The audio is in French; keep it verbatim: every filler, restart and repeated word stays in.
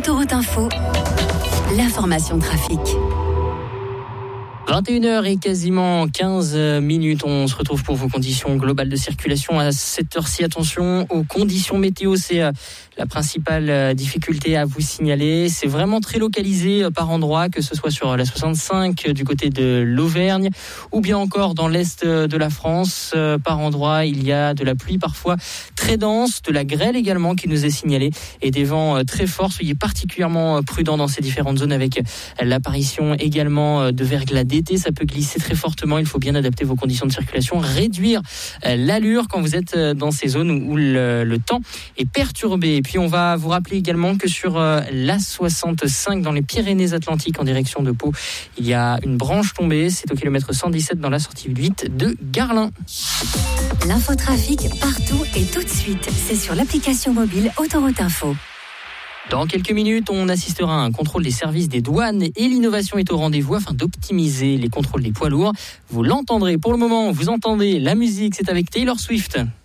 Autoroute Info, l'information trafic. vingt et une heures et quasiment quinze minutes, on se retrouve pour vos conditions globales de circulation à cette heure-ci. Attention aux conditions météo, c'est la principale difficulté à vous signaler. C'est vraiment très localisé par endroit, que ce soit sur la soixante-cinq du côté de l'Auvergne ou bien encore dans l'est de la France. Par endroit, il y a de la pluie parfois très dense, de la grêle également qui nous est signalée et des vents très forts. Soyez particulièrement prudents dans ces différentes zones avec l'apparition également de verglas d'été. Ça peut glisser très fortement. Il faut bien adapter vos conditions de circulation, réduire l'allure quand vous êtes dans ces zones où le, le temps est perturbé. Et puis on va vous rappeler également que sur l'A soixante-cinq dans les Pyrénées-Atlantiques en direction de Pau, il y a une branche tombée. C'est au kilomètre cent dix-sept dans la sortie huit de Garlin. L'infotrafic partout et tout de suite. C'est sur l'application mobile Autoroute Info. Dans quelques minutes, on assistera à un contrôle des services des douanes et l'innovation est au rendez-vous afin d'optimiser les contrôles des poids lourds. Vous l'entendrez. Pour le moment, vous entendez la musique, c'est avec Taylor Swift.